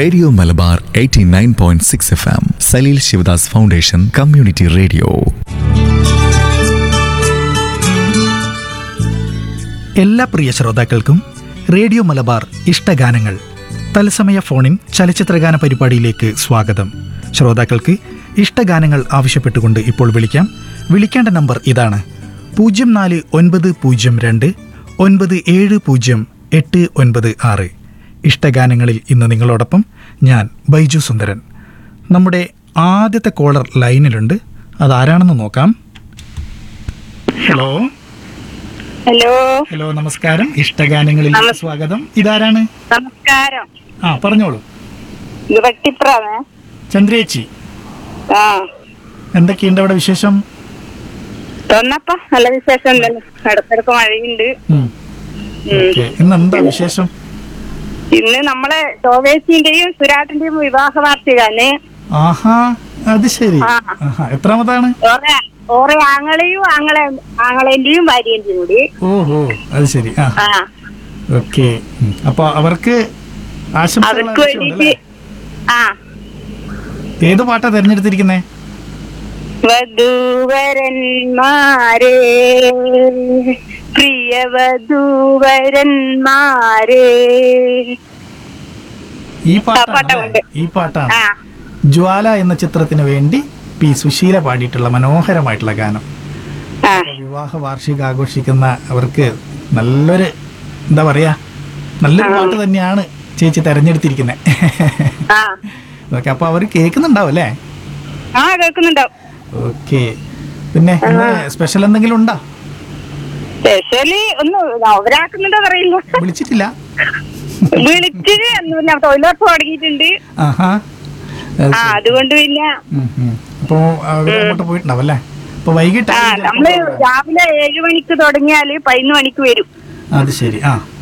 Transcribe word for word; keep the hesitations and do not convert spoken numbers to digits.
Radio Malabar eighty nine point six F M, Saleel Sivadas foundation community radio. എല്ലാ പ്രിയ ശ്രോതാക്കൾക്കും radio Malabar ഇഷ്ടഗാനങ്ങൾ തത്സമയ ഫോണിൻ ചലച്ചിത്രഗാന പരിപാടിയിലേക്ക് സ്വാഗതം. ശ്രോതാക്കൾക്ക് ഇഷ്ടഗാനങ്ങൾ ആവശ്യപ്പെട്ടുകൊണ്ട് ഇപ്പോൾ വിളിക്കാം. വിളിക്കേണ്ട നമ്പർ ഇതാണ്: പൂജ്യം നാല് ഒൻപത് പൂജ്യം രണ്ട് ഒൻപത് ഏഴ് പൂജ്യം എട്ട് ഒൻപത് ആറ്. ഇഷ്ടഗാനങ്ങളിൽ ഇന്ന് നിങ്ങളോടൊപ്പം ഞാൻ ബൈജു സുന്ദരൻ. നമ്മുടെ ആദ്യത്തെ കോളർ ലൈനിലുണ്ട്. അതാരാണെന്ന് നോക്കാം. ഹലോ ഹലോ ഹലോ നമസ്കാരം. ഇഷ്ടഗാനങ്ങളിൽ സ്വാഗതം. ഇതാരാണ്? നമസ്കാരം. ആ, പറഞ്ഞോളൂ. ഇത് വെട്ടിപ്രാവേ. ചന്ദ്രേച്ചി, ആ, എന്തൊക്കെയുണ്ട് അവിടെ വിശേഷം? തൊന്നപ്പ നല്ല വിശേഷം ഉണ്ടല്ലോ. ഇടക്കിടക്ക് മഴയുണ്ട്. ഉം. ഓക്കേ. ഇന്ന് എന്താ വിശേഷം? ഇന്ന് നമ്മളെ ടോവേസിന്റെയും സുരാട്ടിന്റെയും വിവാഹ വാർഷികാണ്. ആഹാ, അത് ശരി. ആ. ആഹാ, എത്രാമതാണ്? ഓറെ ഓറെ ആങ്ങളെയും ആങ്ങളെ ആങ്ങളേന്റെയും ഭാര്യന്റെയും കൂടി. ഓഹോ, അത് ശരി. ആ, ആ, ഓക്കെ. അപ്പൊ അവർക്ക് ആശംസകൾ അവർക്ക് വേണ്ടിട്ട്. ആ, ഏത് പാട്ടാ തെരഞ്ഞെടുത്തിരിക്കുന്നേ? വധൂവരന്മാരെ, പ്രിയ വധൂവരന്മാരെ. ഈ ആ, പാട്ടാണ് പാട്ടുണ്ട്. ഈ പാട്ടാണ് ആ, ജ്വാല എന്ന ചിത്രത്തിന് വേണ്ടി പി സുശീല പാടിയിട്ടുള്ള മനോഹരമായിട്ടുള്ള ഗാനം. ആ, വിവാഹ വാർഷിക ആഘോഷിക്കുന്ന അവർക്ക് നല്ലൊരു, എന്താ പറയാ, നല്ലൊരു പാട്ട് തന്നെയാണ് ചേച്ചി തെരഞ്ഞെടുത്തിരിക്കുന്നത്. ആ, ഓക്കെ. അപ്പൊ അവർ കേൾക്കുന്നുണ്ടാവും അല്ലേ? ആ, കേൾക്കുന്നുണ്ടാവും. ഓക്കെ. പിന്നെ ഇന്ന് സ്പെഷ്യൽ എന്തെങ്കിലും ഉണ്ടോ? സ്പെഷ്യലി ഒന്നും അവരാക്കുന്നുണ്ടോ അറിയില്ല. വിളിച്ചിട്ടില്ല? വിളിച്ചിട്ട് പിന്നെ തൊഴിലുറപ്പ് തുടങ്ങിയിട്ടുണ്ട്. ആഹാ, ആ, അതുകൊണ്ട് പിന്നെ അപ്പൊ അങ്ങോട്ട് പോയിട്ടുണ്ടാവും അല്ലേ? അപ്പൊ വൈകിട്ട് ആ നമ്മള് രാവിലെ ഏഴു മണിക്ക് തുടങ്ങിയാല് പതിനൊന്ന് മണിക്ക് വരും. അത് ശരി. ആ,